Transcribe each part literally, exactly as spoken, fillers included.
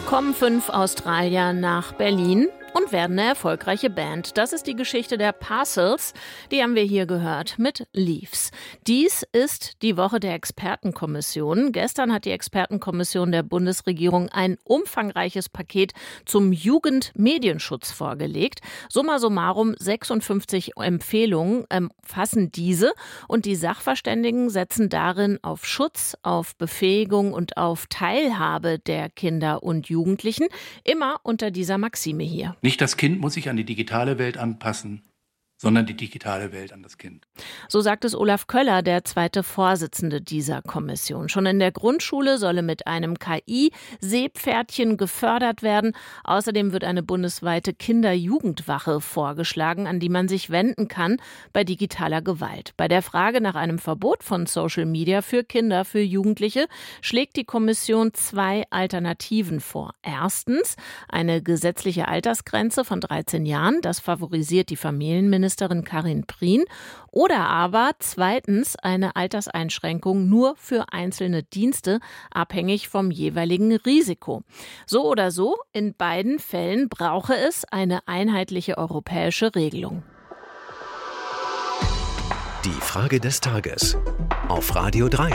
Kommen fünf Australier nach Berlin und werden eine erfolgreiche Band. Das ist die Geschichte der Parcels. Die haben wir hier gehört mit Leaves. Dies ist die Woche der Expertenkommission. Gestern hat die Expertenkommission der Bundesregierung ein umfangreiches Paket zum Jugendmedienschutz vorgelegt. Summa summarum sechsundfünfzig Empfehlungen ähm, fassen diese und die Sachverständigen setzen darin auf Schutz, auf Befähigung und auf Teilhabe der Kinder und Jugendlichen, immer unter dieser Maxime hier. Nicht das Kind muss sich an die digitale Welt anpassen, sondern die digitale Welt an das Kind. So sagt es Olaf Köller, der zweite Vorsitzende dieser Kommission. Schon in der Grundschule solle mit einem K I-Seepferdchen gefördert werden. Außerdem wird eine bundesweite Kinder-Jugendwache vorgeschlagen, an die man sich wenden kann bei digitaler Gewalt. Bei der Frage nach einem Verbot von Social Media für Kinder, für Jugendliche, schlägt die Kommission zwei Alternativen vor. Erstens eine gesetzliche Altersgrenze von dreizehn Jahren. Das favorisiert die Familienministerin Ministerin Karin Prien, oder aber zweitens eine Alterseinschränkung nur für einzelne Dienste, abhängig vom jeweiligen Risiko. So oder so, in beiden Fällen brauche es eine einheitliche europäische Regelung. Die Frage des Tages auf Radio drei.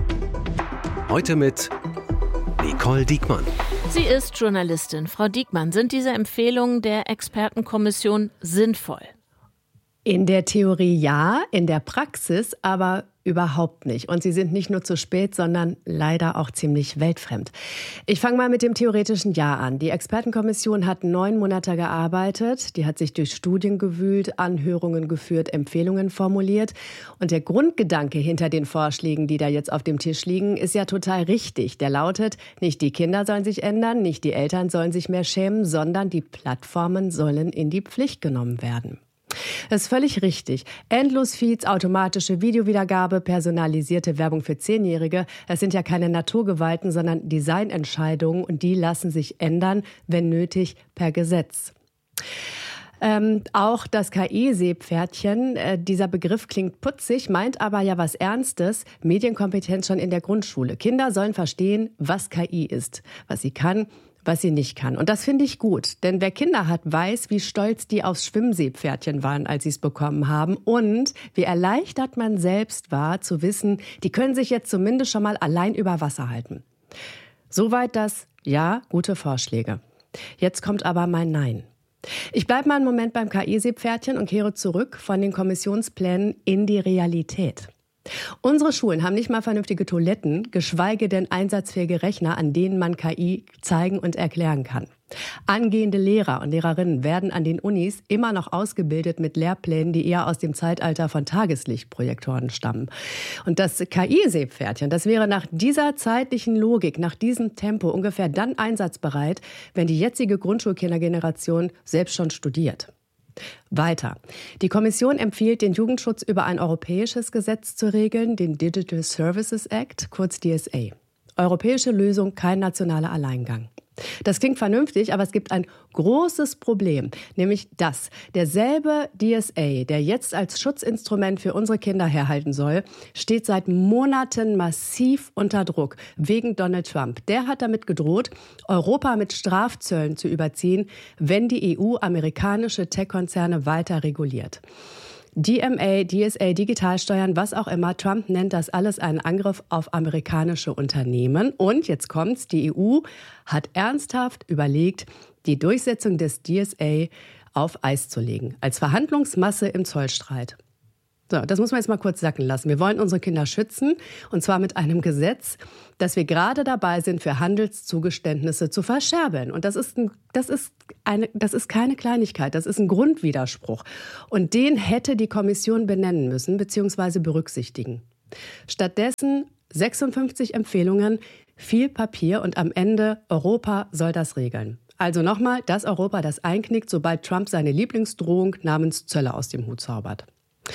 Heute mit Nicole Diekmann. Sie ist Journalistin. Frau Diekmann, sind diese Empfehlungen der Expertenkommission sinnvoll? In der Theorie ja, in der Praxis aber überhaupt nicht. Und sie sind nicht nur zu spät, sondern leider auch ziemlich weltfremd. Ich fange mal mit dem theoretischen Ja an. Die Expertenkommission hat neun Monate gearbeitet. Die hat sich durch Studien gewühlt, Anhörungen geführt, Empfehlungen formuliert. Und der Grundgedanke hinter den Vorschlägen, die da jetzt auf dem Tisch liegen, ist ja total richtig. Der lautet, nicht die Kinder sollen sich ändern, nicht die Eltern sollen sich mehr schämen, sondern die Plattformen sollen in die Pflicht genommen werden. Das ist völlig richtig. Endlosfeeds, automatische Videowiedergabe, personalisierte Werbung für Zehnjährige, das sind ja keine Naturgewalten, sondern Designentscheidungen und die lassen sich ändern, wenn nötig, per Gesetz. Ähm, auch das K I-Seepferdchen, äh, dieser Begriff klingt putzig, meint aber ja was Ernstes, Medienkompetenz schon in der Grundschule. Kinder sollen verstehen, was K I ist, was sie kann, was sie nicht kann. Und das finde ich gut, denn wer Kinder hat, weiß, wie stolz die aufs Schwimmseepferdchen waren, als sie es bekommen haben und wie erleichtert man selbst war, zu wissen, die können sich jetzt zumindest schon mal allein über Wasser halten. Soweit das Ja, gute Vorschläge. Jetzt kommt aber mein Nein. Ich bleibe mal einen Moment beim K I-Seepferdchen und kehre zurück von den Kommissionsplänen in die Realität. Unsere Schulen haben nicht mal vernünftige Toiletten, geschweige denn einsatzfähige Rechner, an denen man K I zeigen und erklären kann. Angehende Lehrer und Lehrerinnen werden an den Unis immer noch ausgebildet mit Lehrplänen, die eher aus dem Zeitalter von Tageslichtprojektoren stammen. Und das K I-Seepferdchen, das wäre nach dieser zeitlichen Logik, nach diesem Tempo ungefähr dann einsatzbereit, wenn die jetzige Grundschulkindergeneration selbst schon studiert. Weiter. Die Kommission empfiehlt, den Jugendschutz über ein europäisches Gesetz zu regeln, den Digital Services Act, kurz D S A. Europäische Lösung, kein nationaler Alleingang. Das klingt vernünftig, aber es gibt ein großes Problem, nämlich dass derselbe D S A, der jetzt als Schutzinstrument für unsere Kinder herhalten soll, steht seit Monaten massiv unter Druck wegen Donald Trump. Der hat damit gedroht, Europa mit Strafzöllen zu überziehen, wenn die E U amerikanische Tech-Konzerne weiter reguliert. D M A, D S A, Digitalsteuern, was auch immer. Trump nennt das alles einen Angriff auf amerikanische Unternehmen. Und jetzt kommt's, die E U hat ernsthaft überlegt, die Durchsetzung des D S A auf Eis zu legen, als Verhandlungsmasse im Zollstreit. So, das muss man jetzt mal kurz sacken lassen. Wir wollen unsere Kinder schützen, und zwar mit einem Gesetz, das wir gerade dabei sind, für Handelszugeständnisse zu verscherbeln. Und das ist, ein, das, ist eine, das ist keine Kleinigkeit, das ist ein Grundwiderspruch. Und den hätte die Kommission benennen müssen bzw. berücksichtigen. Stattdessen sechsundfünfzig Empfehlungen, viel Papier und am Ende Europa soll das regeln. Also nochmal, das Europa, das einknickt, sobald Trump seine Lieblingsdrohung namens Zölle aus dem Hut zaubert.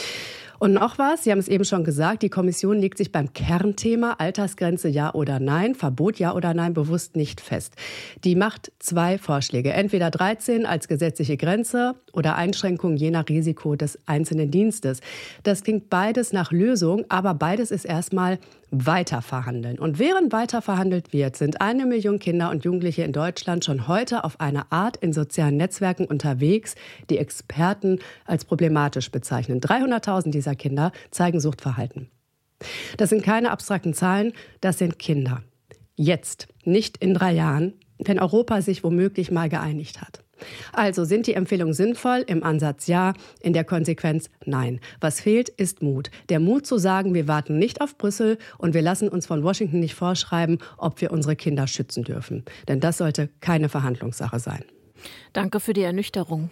Und noch was, Sie haben es eben schon gesagt, die Kommission legt sich beim Kernthema Altersgrenze ja oder nein, Verbot ja oder nein bewusst nicht fest. Die macht zwei Vorschläge, entweder dreizehn als gesetzliche Grenze oder Einschränkungen je nach Risiko des einzelnen Dienstes. Das klingt beides nach Lösung, aber beides ist erstmal weiter verhandeln. Und während weiter verhandelt wird, sind eine Million Kinder und Jugendliche in Deutschland schon heute auf eine Art in sozialen Netzwerken unterwegs, die Experten als problematisch bezeichnen. dreihunderttausend dieser Kinder zeigen Suchtverhalten. Das sind keine abstrakten Zahlen, das sind Kinder. Jetzt, nicht in drei Jahren, wenn Europa sich womöglich mal geeinigt hat. Also sind die Empfehlungen sinnvoll? Im Ansatz ja, in der Konsequenz nein. Was fehlt, ist Mut. Der Mut zu sagen, wir warten nicht auf Brüssel und wir lassen uns von Washington nicht vorschreiben, ob wir unsere Kinder schützen dürfen. Denn das sollte keine Verhandlungssache sein. Danke für die Ernüchterung.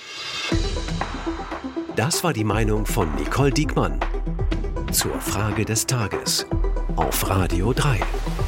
Das war die Meinung von Nicole Diekmann zur Frage des Tages auf Radio drei.